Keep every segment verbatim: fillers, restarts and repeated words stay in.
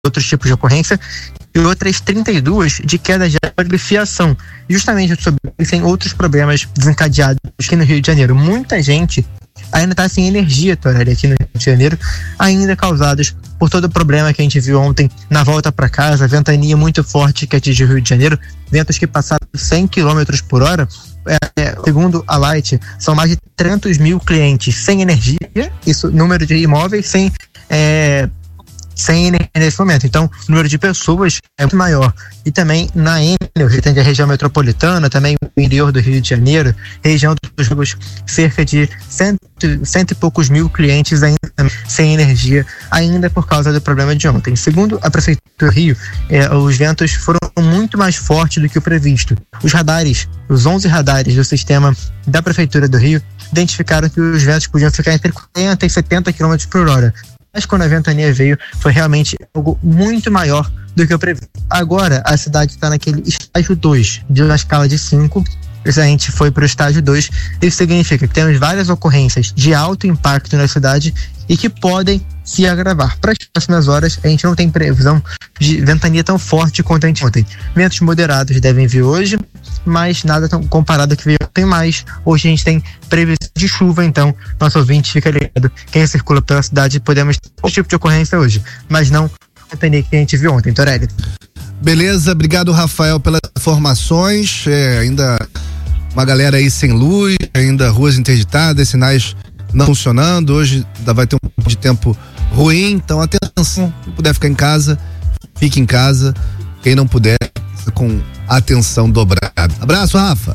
outros tipos de ocorrência, e outras trinta e duas de queda de água de fiação. Justamente sobre tem outros problemas desencadeados aqui no Rio de Janeiro. Muita gente ainda está sem energia, Torelli, aqui no Rio de Janeiro, ainda causados por todo o problema que a gente viu ontem na volta para casa, ventania muito forte que atingiu o Rio de Janeiro, ventos que passaram cem quilômetros por hora. É, é, segundo a Light, são mais de trezentos mil clientes sem energia, isso, número de imóveis sem é, sem energia nesse momento. Então, o número de pessoas é muito maior. E também na Enel, que tem a região metropolitana, também o interior do Rio de Janeiro, região dos Lagos, cerca de cento, cento e poucos mil clientes ainda sem energia, ainda por causa do problema de ontem. Segundo a Prefeitura do Rio, eh, os ventos foram muito mais fortes do que o previsto. Os radares, os onze radares do sistema da Prefeitura do Rio, identificaram que os ventos podiam ficar entre quarenta e setenta quilômetros por hora. Mas quando a ventania veio, foi realmente algo muito maior do que eu previ. Agora, a cidade está naquele estágio dois, de uma escala de cinco, a gente foi para o estágio dois. Isso significa que temos várias ocorrências de alto impacto na cidade e que podem se agravar. Para as próximas horas, a gente não tem previsão de ventania tão forte quanto a gente ontem. Ventos moderados devem vir hoje, mas nada tão comparado que veio ontem mais. Hoje a gente tem previsão de chuva, então nosso ouvinte fica ligado. Quem circula pela cidade, podemos ter outro tipo de ocorrência hoje, mas não a ventania que a gente viu ontem, Torelli. Beleza, obrigado, Rafael, pelas informações. É, ainda uma galera aí sem luz, ainda ruas interditadas, sinais não funcionando. Hoje ainda vai ter um pouco de tempo ruim, então atenção, quem puder ficar em casa, fique em casa, quem não puder, com atenção dobrada. Abraço, Rafa.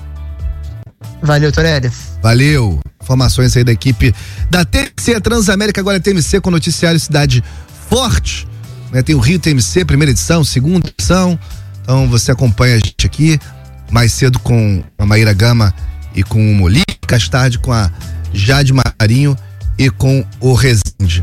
Valeu, Torelli. Valeu. Informações aí da equipe da T M C Transamérica, agora é T M C com noticiário Cidade Forte, né? Tem o Rio T M C, primeira edição, segunda edição, então você acompanha a gente aqui mais cedo com a Maíra Gama e com o Moli, mais tarde com a Jade Marinho e com o Rezende.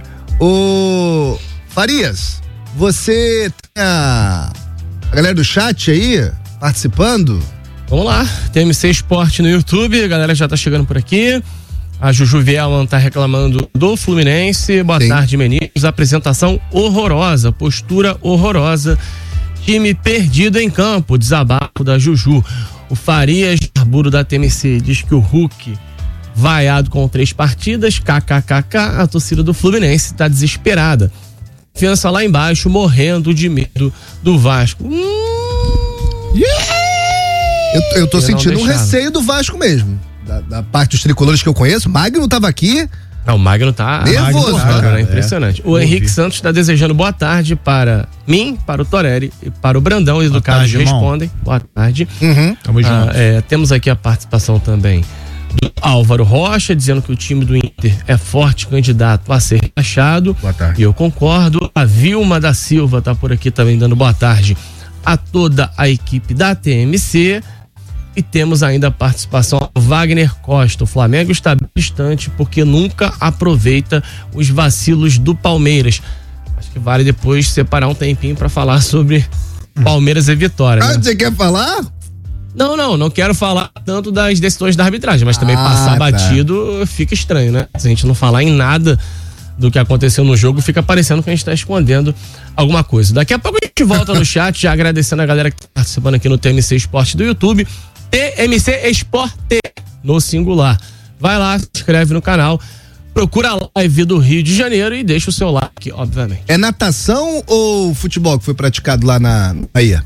Ô Farias, você tem a, a galera do chat aí participando? Vamos lá, T M C Esporte no YouTube, a galera já tá chegando por aqui. A Juju Vielman tá reclamando do Fluminense. Boa Sim. tarde, meninos. Apresentação horrorosa, postura horrorosa. Time perdido em campo, desabafo da Juju. O Farias Arburo da T M C diz que o Hulk vaiado com três partidas, kkkk, a torcida do Fluminense tá desesperada. Confiança lá embaixo, morrendo de medo do Vasco. Hum, yeah! Eu, eu tô eu sentindo um receio do Vasco mesmo. Da, da parte dos tricolores que eu conheço. Magno tava aqui. Não, o Magno tá nervoso, Magno, cara. É impressionante. É. O Henrique Santos tá desejando boa tarde para mim, para o Torelli e para o Brandão. Os educados respondem. Boa tarde. Uhum. Tamo ah, junto. É, temos aqui a participação também do Álvaro Rocha, dizendo que o time do Inter é forte candidato a ser rebaixado. Boa tarde. E eu concordo. A Vilma da Silva tá por aqui também dando boa tarde a toda a equipe da T M C. E temos ainda a participação do Wagner Costa. O Flamengo está distante porque nunca aproveita os vacilos do Palmeiras. Acho que vale depois separar um tempinho para falar sobre Palmeiras e Vitória. Ah, né? Você quer falar? Não, não, não quero falar tanto das decisões da arbitragem, mas também ah, passar tá. batido fica estranho, né? Se a gente não falar em nada do que aconteceu no jogo, fica parecendo que a gente está escondendo alguma coisa. Daqui a pouco a gente volta no chat, já agradecendo a galera que está participando aqui no T M C Esporte do YouTube. T M C Esporte no singular. Vai lá, se inscreve no canal, procura a live do Rio de Janeiro e deixa o seu like, obviamente. É natação ou futebol que foi praticado lá na Bahia?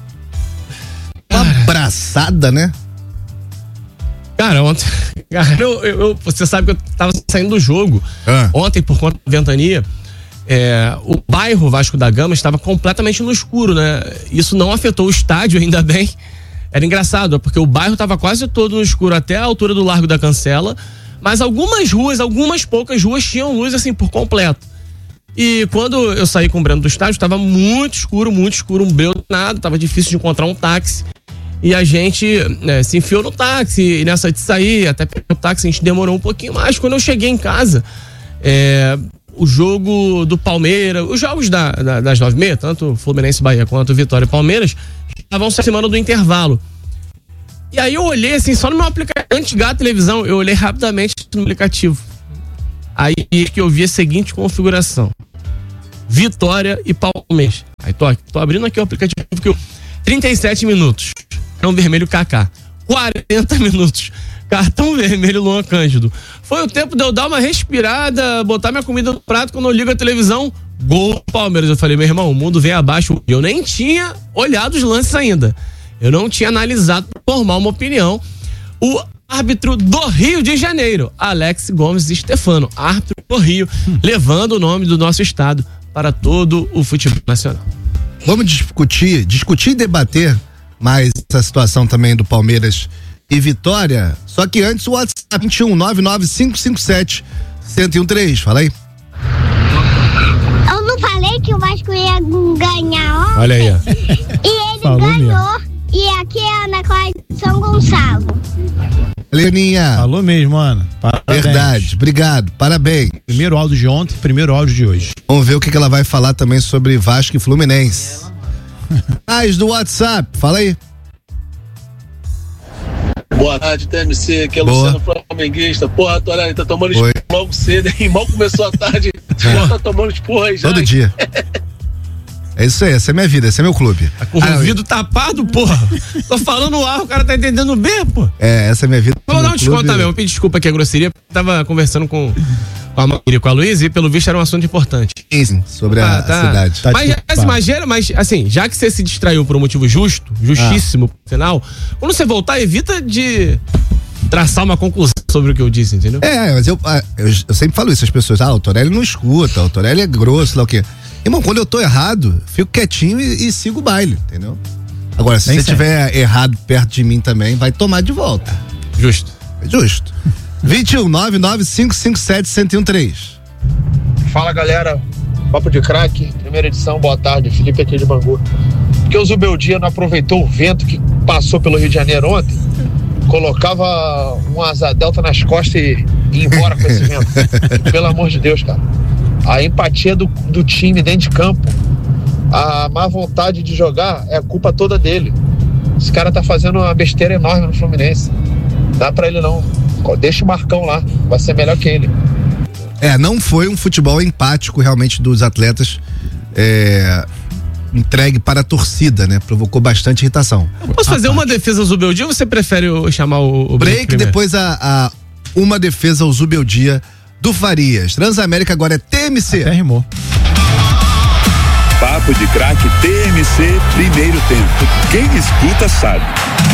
Uma abraçada, né? Cara, ontem. Cara, eu, eu, você sabe que eu tava saindo do jogo. Ah. Ontem, por conta da ventania, é, o bairro Vasco da Gama estava completamente no escuro, né? Isso não afetou o estádio, ainda bem. Era engraçado, porque o bairro estava quase todo no escuro até a altura do Largo da Cancela, mas algumas ruas, algumas poucas ruas tinham luz assim por completo. E quando eu saí com o Breno do estádio, estava muito escuro, muito escuro, um breu nada, estava difícil de encontrar um táxi. E a gente né, se enfiou no táxi, e nessa de sair, até pegar o táxi, a gente demorou um pouquinho mais. Quando eu cheguei em casa, é, o jogo do Palmeiras, os jogos da, da, das nove e meia, tanto Fluminense Bahia quanto Vitória e Palmeiras, estavam se aproximando do intervalo. E aí eu olhei assim, só no meu aplicativo, antes de ligar a televisão, eu olhei rapidamente no aplicativo. Aí que eu vi a seguinte configuração. Vitória e Palmeiras. Aí tô, tô abrindo aqui o aplicativo porque eu, trinta e sete minutos, cartão vermelho Kaká. quarenta minutos, cartão vermelho Luan Cândido. Foi o tempo de eu dar uma respirada, botar minha comida no prato, quando eu ligo a televisão, gol do Palmeiras. Eu falei, meu irmão, o mundo vem abaixo. Eu nem tinha olhado os lances ainda. Eu não tinha analisado para formar uma opinião. O árbitro do Rio de Janeiro, Alex Gomes Stefano, árbitro do Rio, levando o nome do nosso estado para todo o futebol nacional. Vamos discutir, discutir e debater mais essa situação também do Palmeiras e Vitória. Só que antes o WhatsApp vinte e um nove nove cinco cinco sete um zero um três. Fala aí. Eu não falei que o Vasco ia ganhar ontem? Olha aí, ó. E ele Falou ganhou. mesmo. E aqui é Ana Clara de São Gonçalo. Leninha. Falou mesmo, Ana. Parabéns. Verdade, obrigado, parabéns. Primeiro áudio de ontem, primeiro áudio de hoje. Vamos ver o que, que ela vai falar também sobre Vasco e Fluminense. Mais do WhatsApp, fala aí. Boa tarde, T M C, aqui é Boa. Luciano Flamenguista. Porra, Torani, tá tomando Oi. esporro logo cedo, hein? Mal começou a tarde, já tá tomando esporro aí já. Todo hein? dia. É isso aí, essa é minha vida, esse é meu clube. Com o ouvido tapado, porra. Tô falando A, o cara tá entendendo B, pô. É, essa é minha vida. Vou dar um Meu desconto clube. também, vou pedir desculpa aqui a grosseria. Tava conversando com, com a Maíra e com a Luísa e pelo visto era um assunto importante. Sim, sobre a, Ah, tá. a cidade. Tá Mas, desculpado. assim, mas, gera- mas, assim, já que você se distraiu por um motivo justo, justíssimo, por sinal, quando você voltar, evita de traçar uma conclusão sobre o que eu disse, entendeu? É, mas eu, ah, eu, eu sempre falo isso, as pessoas, ah, o Torelli não escuta, o Torelli é grosso, lá o quê. Irmão, quando eu tô errado, fico quietinho e, e sigo o baile, entendeu? Agora, se Nem você sempre. tiver errado perto de mim também, vai tomar de volta. Justo. É justo. vinte e um nove nove cinco cinco sete um zero um três. Fala, galera. Papo de craque, primeira edição, boa tarde. Felipe aqui de Bangu. Porque o Zubeldia não aproveitou o vento que passou pelo Rio de Janeiro ontem, colocava um asa delta nas costas e ia embora com esse vento. Pelo amor de Deus, cara. A empatia do, do time dentro de campo, a má vontade de jogar é a culpa toda dele. Esse cara tá fazendo uma besteira enorme no Fluminense. Dá pra ele não. Deixa o Marcão lá, vai ser melhor que ele. É, não foi um futebol empático realmente dos atletas, é, entregue para a torcida, né? Provocou bastante irritação. Eu posso fazer uma defesa ao Zubeldia ou você prefere eu chamar o, o Break, primeiro? depois a, a uma defesa ao Zubeldia do Farias. Transamérica agora é T M C. Até rimou. Papo de craque T M C, primeiro tempo. Quem escuta sabe.